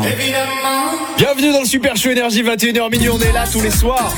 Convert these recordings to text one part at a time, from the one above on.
Bienvenue dans le Super Show Énergie, 21h minuit, on est là tous les soirs.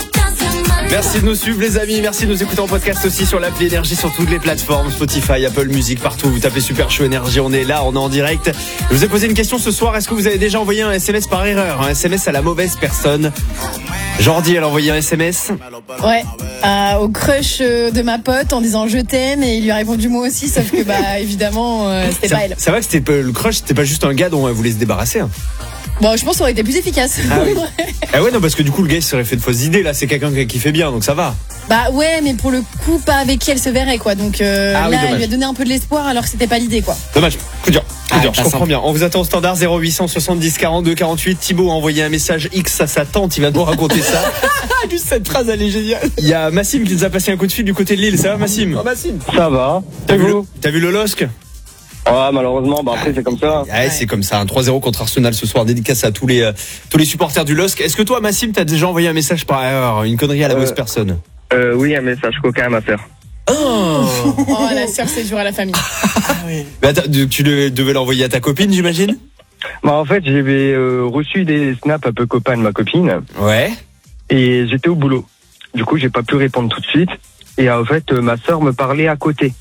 Merci de nous suivre les amis, merci de nous écouter en podcast aussi sur l'appli Énergie, sur toutes les plateformes, Spotify, Apple Music, partout. Vous tapez Super Show Énergie, on est là, on est en direct. Je vous ai posé une question ce soir, est-ce que vous avez déjà envoyé un SMS par erreur, un SMS à la mauvaise personne? Jordi, elle a envoyé un SMS. Ouais, au crush de ma pote en disant je t'aime, et il lui a répondu moi aussi, sauf que évidemment c'était pas elle. C'est vrai que c'était pas, le crush, c'était pas juste un gars dont elle voulait se débarrasser. Hein. Bon, je pense que ça aurait été plus efficace. Ah oui. Ah ouais, non, parce que du coup le gars il serait fait de fausses idées, là c'est quelqu'un qui fait bien, donc ça va. Bah ouais, mais pour le coup pas avec qui elle se verrait quoi, donc là elle lui a donné un peu de l'espoir alors que c'était pas l'idée quoi. Dommage, coup dur, je comprends bien. On vous attend au standard 0870 42 48. Thibaut a envoyé un message X à sa tante, il va nous raconter ça. Juste cette phrase elle est géniale. Il y a Massim qui nous a passé un coup de fil du côté de Lille, ça va Massim? Oh, Massim. Ça va. T'as vu le LOSC? Ouais, malheureusement, après c'est comme ça. Ouais, c'est comme ça, un 3-0 contre Arsenal ce soir, dédicace à tous les supporters du LOSC. Est-ce que toi Massim t'as déjà envoyé un message par erreur, une connerie à la mauvaise personne? Oui, un message coquin à ma sœur. Oh, la sœur c'est dur à la famille. oui. Bah, tu devais l'envoyer à ta copine, j'imagine? Bah en fait j'avais reçu des snaps un peu copains de ma copine. Ouais. Et j'étais au boulot. Du coup j'ai pas pu répondre tout de suite. Et en fait ma sœur me parlait à côté.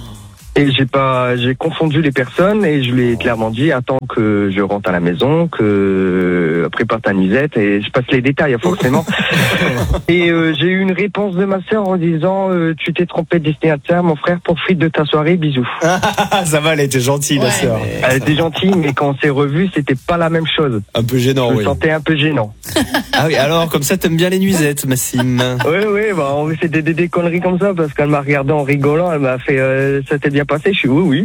Et j'ai confondu les personnes et je lui ai clairement dit attends que je rentre à la maison, que prépare ta nuisette, et je passe les détails forcément. Et j'ai eu une réponse de ma sœur en disant tu t'es trompé de destinataire mon frère, profite de ta soirée, bisous. Ça va, elle était gentille la sœur. Elle était gentille mais quand on s'est revus c'était pas la même chose. Un peu gênant, je me sentais un peu gênant. Ah oui, alors comme ça t'aimes bien les nuisettes Massim? Oui, bah c'était des conneries comme ça parce qu'elle m'a regardé en rigolant, elle m'a fait ça t'est bien passé, je suis oui.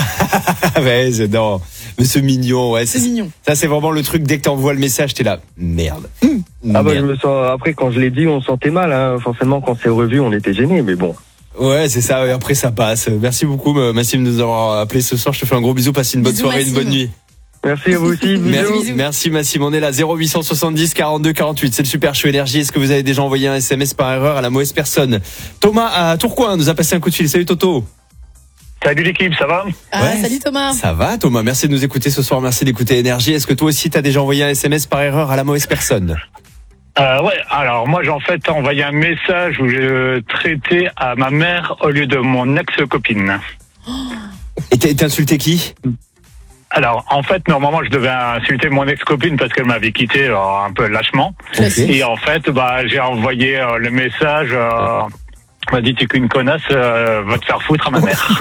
Ouais, j'adore. Mais c'est mignon, ouais. C'est mignon. Ça, c'est vraiment le truc, dès que t'envoies le message, t'es là. Merde. Ah bah, je me sens, après, quand je l'ai dit, on sentait mal, hein. Forcément, quand c'est revu, on était gênés, mais bon. Ouais, c'est ça, et après, ça passe. Merci beaucoup, Massim, de nous avoir appelé ce soir. Je te fais un gros bisou, passe une bonne soirée, Massim. Une bonne nuit. Merci à vous aussi. Merci Massim, on est là 0870 42 48. C'est le Super Show Énergie. Est-ce que vous avez déjà envoyé un SMS par erreur à la mauvaise personne? Thomas à Tourcoing nous a passé un coup de fil. Salut Toto. Salut l'équipe, ça va? Salut Thomas. Ça va Thomas, merci de nous écouter ce soir, merci d'écouter Énergie. Est-ce que toi aussi t'as déjà envoyé un SMS par erreur à la mauvaise personne? Ouais, alors moi j'ai en fait envoyé un message où j'ai traité à ma mère au lieu de mon ex-copine. Et t'as insulté qui? Alors en fait normalement je devais insulter mon ex-copine parce qu'elle m'avait quitté un peu lâchement. Okay. Et en fait j'ai envoyé le message m'a dit t'es qu'une connasse, va te faire foutre à ma mère.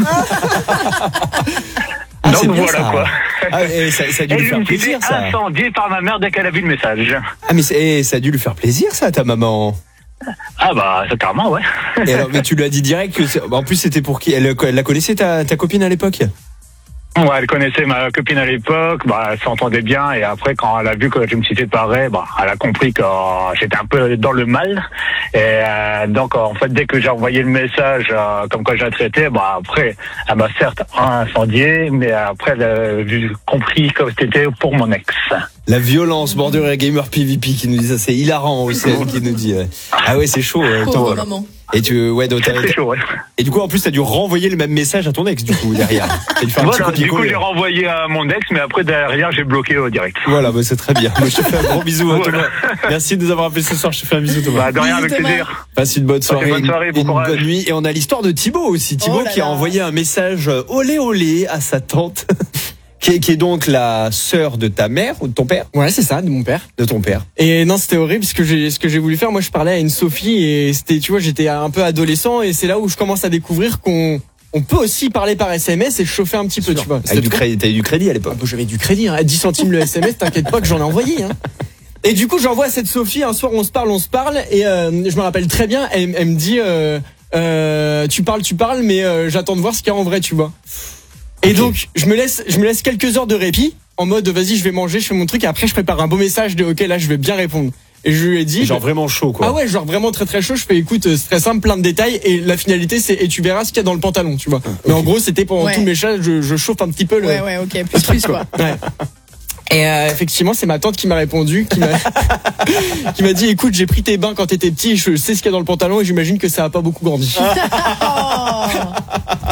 Donc voilà ça. Quoi. Ah, ça a dû lui faire plaisir ça. Incendiée par ma mère dès qu'elle a vu le message. Ah mais ça a dû lui faire plaisir ça, ta maman. Ah bah c'est carrément ouais. Et alors mais tu lui as dit direct que en plus c'était pour qui? Elle la connaissait ta copine à l'époque? Ouais, elle connaissait ma copine à l'époque, elle s'entendait bien, et après quand elle a vu que je me suis séparé, elle a compris que j'étais un peu dans le mal, et donc en fait dès que j'ai envoyé le message comme quoi j'ai traité, après elle m'a certes incendié, mais après elle a compris que c'était pour mon ex. La violence, Border Gamer PVP qui nous dit ça, c'est hilarant aussi, qui nous dit. Ah ouais, c'est chaud. Pauvre maman. Et c'est chaud, ouais. Et du coup, en plus, t'as dû renvoyer le même message à ton ex, du coup, derrière. Voilà, du coup, j'ai renvoyé à mon ex, mais après, derrière, j'ai bloqué au direct. Voilà, c'est très bien. Je te fais un gros bisou, Thomas. Merci de nous avoir appelé ce soir. Je te fais un bisou, Thomas. De rien, avec plaisir. Passe une bonne soirée. Bon courage. Bonne nuit. Et on a l'histoire de Thibaut aussi. Thibaut qui a envoyé un message olé olé à sa tante. Qui est donc la sœur de ta mère ou de ton père? Ouais, c'est ça, de mon père. De ton père. Et non, c'était horrible ce que j'ai voulu faire. Moi, je parlais à une Sophie et c'était, tu vois, j'étais un peu adolescent et c'est là où je commence à découvrir qu'on peut aussi parler par SMS et chauffer un petit peu, tu vois. T'as eu du crédit à l'époque? J'avais du crédit, hein. 10 centimes le SMS, t'inquiète pas que j'en ai envoyé, hein. Et du coup, j'envoie à cette Sophie, un soir on se parle et je me rappelle très bien, elle me dit tu parles mais j'attends de voir ce qu'il y a en vrai, tu vois. Et donc, je me laisse quelques heures de répit, en mode, vas-y, je vais manger, je fais mon truc, et après, je prépare un beau message de, ok, là, je vais bien répondre. Et je lui ai dit. Genre vraiment chaud, quoi. Ah ouais, genre vraiment très très chaud. Je fais, écoute, c'est très simple, plein de détails, et la finalité, c'est, et tu verras ce qu'il y a dans le pantalon, tu vois. Okay. Mais en gros, c'était pendant tout le message, je chauffe un petit peu le. Ouais, ok, plus, quoi. Ouais. Et effectivement, c'est ma tante qui m'a répondu, qui m'a dit, écoute, j'ai pris tes bains quand t'étais petit, je sais ce qu'il y a dans le pantalon et j'imagine que ça a pas beaucoup grandi.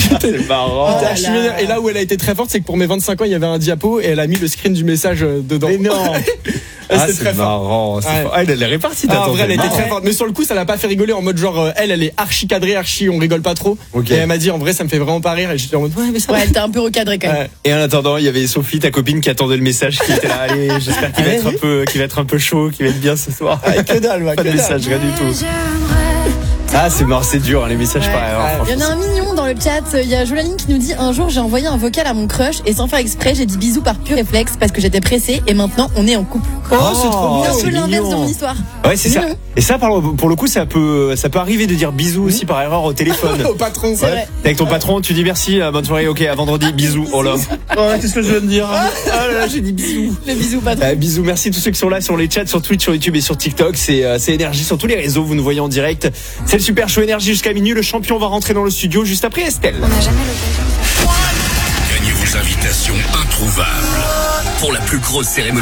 C'est marrant. J'étais archi vénère. Et là où elle a été très forte, c'est que pour mes 25 ans, il y avait un diapo et elle a mis le screen du message dedans. Mais non. C'était c'est très fort. marrant. C'est Ouais. fort. Elle est répartie. En vrai, elle était très ouais. forte. Mais sur le coup, ça l'a pas fait rigoler en mode genre, elle est archi cadrée, on rigole pas trop. Ok. Et elle m'a dit, en vrai, ça me fait vraiment pas rire. Et j'étais en mode, ouais, mais ça va. Ouais, elle était un peu recadrée quand même. Ouais. Et en attendant, il y avait Sophie, ta copine, qui attendait le message, qui était là. Allez, j'espère qu'il va être un peu chaud, qu'il va être bien ce soir. Que dalle, ouais, Pas de que dalle. message, rien du tout. Ah, c'est mort, c'est dur, hein, les messages Ouais. par erreur. Il y en a un mignon dans le chat. Il y a Jolaline qui nous dit: un jour j'ai envoyé un vocal à mon crush et sans faire exprès j'ai dit bisous par pur réflexe parce que j'étais pressée et maintenant on est en couple. Oh, c'est trop C'est bien. un peu c'est l'inverse mignon. de mon histoire. Ouais, c'est ça. Mignon. Et ça, pour le coup, ça peut arriver de dire bisous aussi par erreur au téléphone. Au patron. C'est vrai. T'es avec ton patron, tu dis merci, bonne soirée, ok, à vendredi, bisous. Oh là. Ouais, qu'est-ce que je viens de dire? Ah là là, j'ai dit bisous. Le bisou patron. Bisous, merci à tous ceux qui sont là sur les chats, sur Twitch, sur YouTube et sur TikTok. C'est Énergie sur tous les réseaux, vous nous voyez en direct. C'est le Super Show Énergie jusqu'à minuit. Le champion va rentrer dans le studio juste après Estelle. On n'a jamais l'occasion de faire ça. Gagnez vos invitations introuvables pour la plus grosse cérémonie